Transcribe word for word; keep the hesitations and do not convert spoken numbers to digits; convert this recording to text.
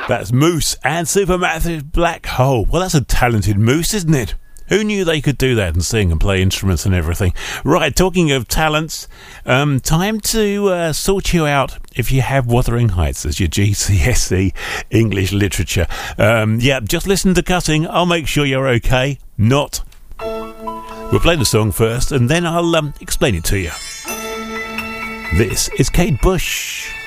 That's Moose and Supermassive Black Hole. Well, that's a talented Moose, isn't it? Who knew they could do that and sing and play instruments and everything? Right, talking of talents, um, time to uh, sort you out if you have Wuthering Heights as your G C S E English literature. Um, yeah, just listen to Cutting. I'll make sure you're okay. Not. We'll play the song first and then I'll um, explain it to you. This is Kate Bush.